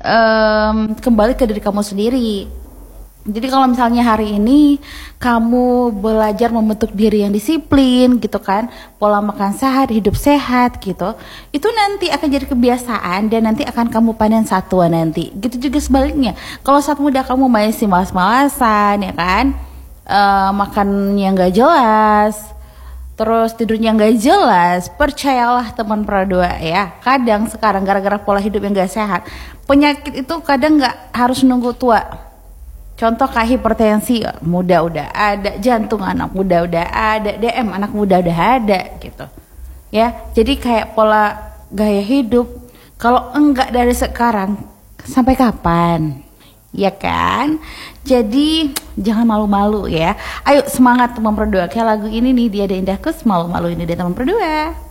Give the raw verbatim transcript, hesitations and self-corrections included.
um, kembali ke diri kamu sendiri. Jadi kalau misalnya hari ini kamu belajar membentuk diri yang disiplin gitu kan, pola makan sehat, hidup sehat gitu, itu nanti akan jadi kebiasaan dan nanti akan kamu panen satwa nanti. Gitu juga sebaliknya. Kalau saat muda kamu masih malas-malasan ya kan, uh, makannya nggak jelas, terus tidurnya nggak jelas, percayalah teman perdua ya. Kadang sekarang gara-gara pola hidup yang nggak sehat, penyakit itu kadang nggak harus nunggu tua. Contoh kayak hipertensi muda udah ada, jantung anak muda udah ada, D M anak muda udah ada gitu. Ya, jadi kayak pola gaya hidup kalau enggak dari sekarang sampai kapan? Ya kan? Jadi jangan malu-malu ya. Ayo semangat teman berdua. Kayak lagu ini nih dia ada indahku, malu-malu ini dia teman berdua.